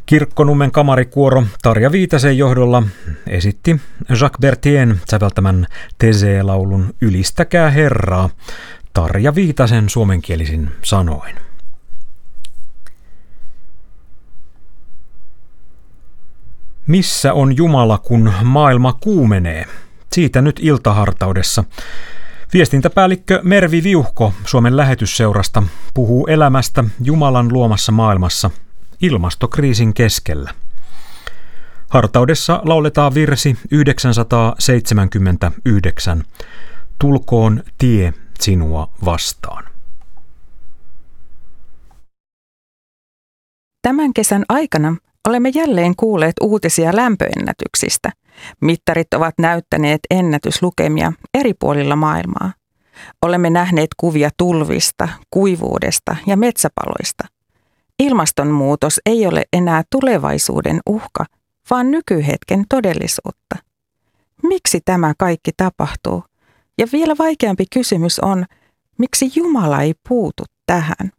Kirkkonummen kamarikuoro Tarja Viitasen johdolla esitti Jacques Berthien säveltämän Thésée-laulun Ylistäkää Herraa Tarja Viitasen suomenkielisin sanoin. Missä on Jumala, kun maailma kuumenee? Siitä nyt iltahartaudessa. Viestintäpäällikkö Mervi Viuhko Suomen lähetysseurasta puhuu elämästä Jumalan luomassa maailmassa ilmastokriisin keskellä. Hartaudessa lauletaan virsi 979. Tulkoon tie sinua vastaan. Tämän kesän aikana olemme jälleen kuulleet uutisia lämpöennätyksistä. Mittarit ovat näyttäneet ennätyslukemia eri puolilla maailmaa. Olemme nähneet kuvia tulvista, kuivuudesta ja metsäpaloista. Ilmastonmuutos ei ole enää tulevaisuuden uhka, vaan nykyhetken todellisuutta. Miksi tämä kaikki tapahtuu? Ja vielä vaikeampi kysymys on, miksi Jumala ei puutu tähän?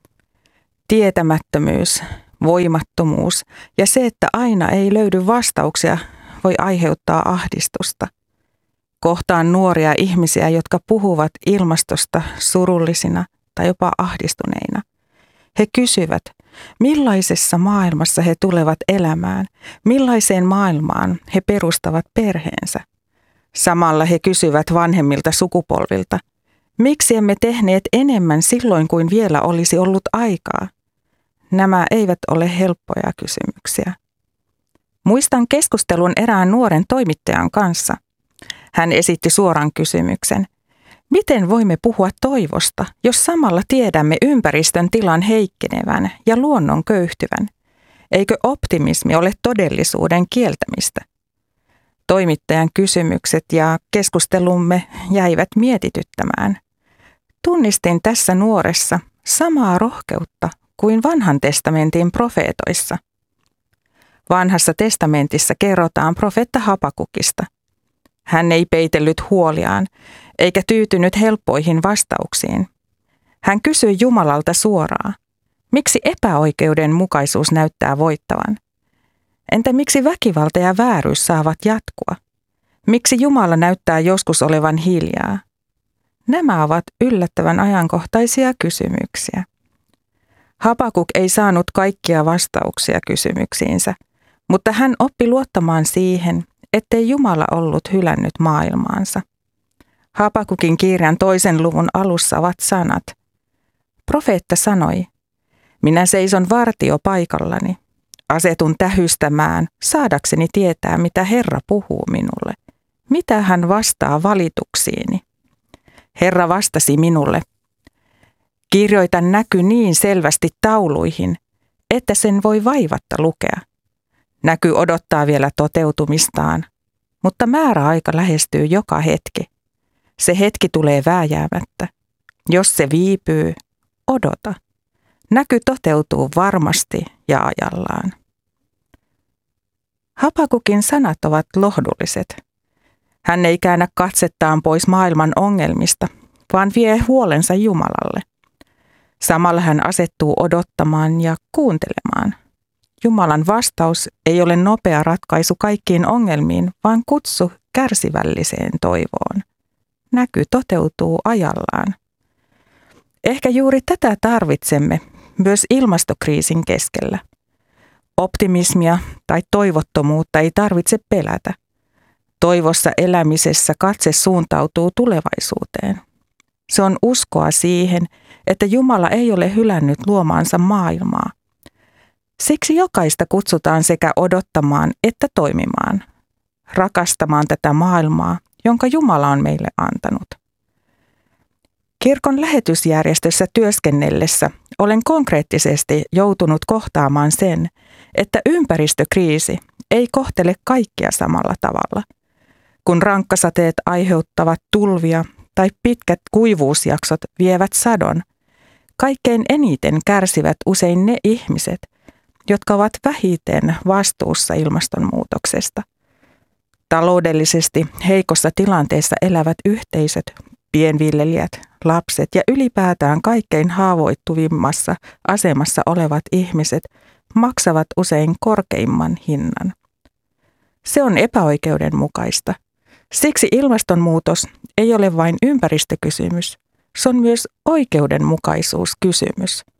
Tietämättömyys, voimattomuus ja se, että aina ei löydy vastauksia, voi aiheuttaa ahdistusta. Kohtaan nuoria ihmisiä, jotka puhuvat ilmastosta surullisina tai jopa ahdistuneina. He kysyvät, millaisessa maailmassa he tulevat elämään, millaiseen maailmaan he perustavat perheensä. Samalla he kysyvät vanhemmilta sukupolvilta, miksi emme tehneet enemmän silloin kuin vielä olisi ollut aikaa. Nämä eivät ole helppoja kysymyksiä. Muistan keskustelun erään nuoren toimittajan kanssa. Hän esitti suoran kysymyksen. Miten voimme puhua toivosta, jos samalla tiedämme ympäristön tilan heikkenevän ja luonnon köyhtyvän? Eikö optimismi ole todellisuuden kieltämistä? Toimittajan kysymykset ja keskustelumme jäivät mietityttämään. Tunnistin tässä nuoressa samaa rohkeutta kuin Vanhan testamentin profeetoissa. Vanhassa testamentissa kerrotaan profeetta Habakukista. Hän ei peitellyt huoliaan, eikä tyytynyt helppoihin vastauksiin. Hän kysyi Jumalalta suoraan, miksi epäoikeudenmukaisuus näyttää voittavan? Entä miksi väkivalta ja vääryys saavat jatkua? Miksi Jumala näyttää joskus olevan hiljaa? Nämä ovat yllättävän ajankohtaisia kysymyksiä. Habakuk ei saanut kaikkia vastauksia kysymyksiinsä, mutta hän oppi luottamaan siihen, ettei Jumala ollut hylännyt maailmaansa. Habakukin kirjan 2. luvun alussa ovat sanat. Profeetta sanoi, minä seison vartiopaikallani, asetun tähystämään, saadakseni tietää, mitä Herra puhuu minulle, mitä hän vastaa valituksiini. Herra vastasi minulle, kirjoita näky niin selvästi tauluihin, että sen voi vaivatta lukea. Näky odottaa vielä toteutumistaan, mutta määräaika lähestyy joka hetki. Se hetki tulee vääjäämättä. Jos se viipyy, odota. Näky toteutuu varmasti ja ajallaan. Habakukin sanat ovat lohdulliset. Hän ei käännä katsettaan pois maailman ongelmista, vaan vie huolensa Jumalalle. Samalla hän asettuu odottamaan ja kuuntelemaan. Jumalan vastaus ei ole nopea ratkaisu kaikkiin ongelmiin, vaan kutsu kärsivälliseen toivoon. Näky toteutuu ajallaan. Ehkä juuri tätä tarvitsemme myös ilmastokriisin keskellä. Optimismia tai toivottomuutta ei tarvitse pelätä. Toivossa elämisessä katse suuntautuu tulevaisuuteen. Se on uskoa siihen, että Jumala ei ole hylännyt luomaansa maailmaa. Siksi jokaista kutsutaan sekä odottamaan että toimimaan, rakastamaan tätä maailmaa, jonka Jumala on meille antanut. Kirkon lähetysjärjestössä työskennellessä olen konkreettisesti joutunut kohtaamaan sen, että ympäristökriisi ei kohtele kaikkia samalla tavalla. Kun rankkasateet aiheuttavat tulvia tai pitkät kuivuusjaksot vievät sadon, kaikkein eniten kärsivät usein ne ihmiset, jotka ovat vähiten vastuussa ilmastonmuutoksesta. Taloudellisesti heikossa tilanteessa elävät yhteisöt Pienviljelijät, lapset ja ylipäätään kaikkein haavoittuvimmassa asemassa olevat ihmiset maksavat usein korkeimman hinnan. Se on epäoikeudenmukaista. Siksi ilmastonmuutos ei ole vain ympäristökysymys, se on myös oikeudenmukaisuuskysymys.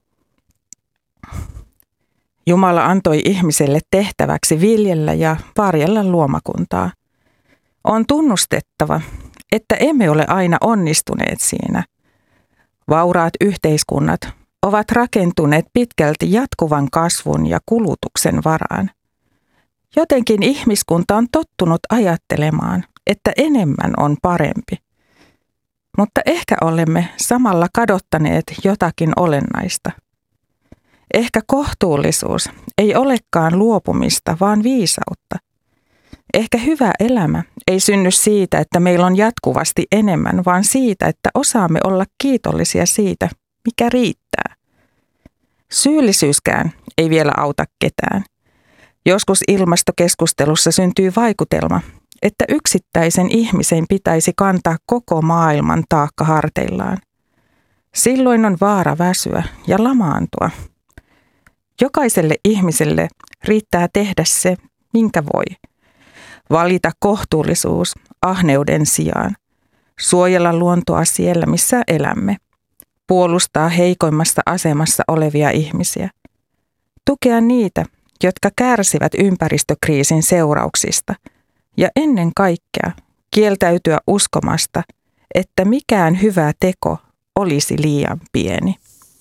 Jumala antoi ihmiselle tehtäväksi viljellä ja varjella luomakuntaa. On tunnustettava, että emme ole aina onnistuneet siinä. Vauraat yhteiskunnat ovat rakentuneet pitkälti jatkuvan kasvun ja kulutuksen varaan. Jotenkin ihmiskunta on tottunut ajattelemaan, että enemmän on parempi. Mutta ehkä olemme samalla kadottaneet jotakin olennaista. Ehkä kohtuullisuus ei olekaan luopumista, vaan viisautta. Ehkä hyvä elämä ei synny siitä, että meillä on jatkuvasti enemmän, vaan siitä, että osaamme olla kiitollisia siitä, mikä riittää. Syyllisyyskään ei vielä auta ketään. Joskus ilmastokeskustelussa syntyy vaikutelma, että yksittäisen ihmisen pitäisi kantaa koko maailman taakka harteillaan. Silloin on vaara väsyä ja lamaantua. Jokaiselle ihmiselle riittää tehdä se, minkä voi. Valita kohtuullisuus ahneuden sijaan. Suojella luontoa siellä, missä elämme. Puolustaa heikoimmassa asemassa olevia ihmisiä. Tukea niitä, jotka kärsivät ympäristökriisin seurauksista. Ja ennen kaikkea kieltäytyä uskomasta, että mikään hyvä teko olisi liian pieni.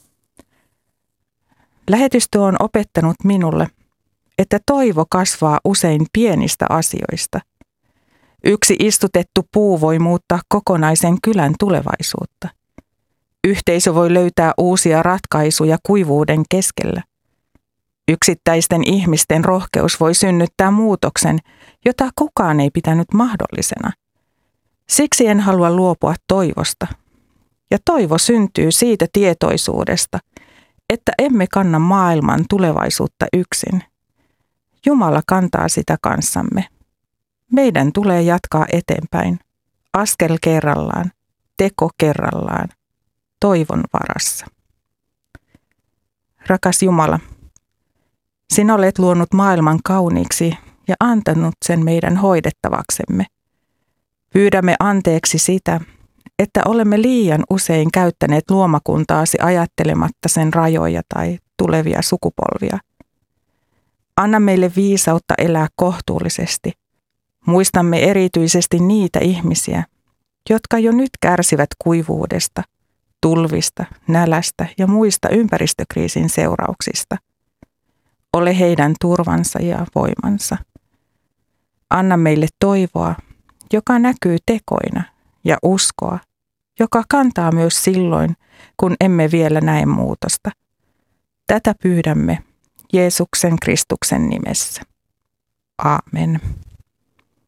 Lähetystyö on opettanut minulle, että toivo kasvaa usein pienistä asioista. Yksi istutettu puu voi muuttaa kokonaisen kylän tulevaisuutta. Yhteisö voi löytää uusia ratkaisuja kuivuuden keskellä. Yksittäisten ihmisten rohkeus voi synnyttää muutoksen, jota kukaan ei pitänyt mahdollisena. Siksi en halua luopua toivosta. Ja toivo syntyy siitä tietoisuudesta, että emme kanna maailman tulevaisuutta yksin. Jumala kantaa sitä kanssamme. Meidän tulee jatkaa eteenpäin, askel kerrallaan, teko kerrallaan, toivon varassa. Rakas Jumala, sinä olet luonut maailman kauniiksi ja antanut sen meidän hoidettavaksemme. Pyydämme anteeksi sitä, että olemme liian usein käyttäneet luomakuntaasi ajattelematta sen rajoja tai tulevia sukupolvia. Anna meille viisautta elää kohtuullisesti. Muistamme erityisesti niitä ihmisiä, jotka jo nyt kärsivät kuivuudesta, tulvista, nälästä ja muista ympäristökriisin seurauksista. Ole heidän turvansa ja voimansa. Anna meille toivoa, joka näkyy tekoina, ja uskoa, joka kantaa myös silloin, kun emme vielä näe muutosta. Tätä pyydämme Jeesuksen Kristuksen nimessä. Aamen.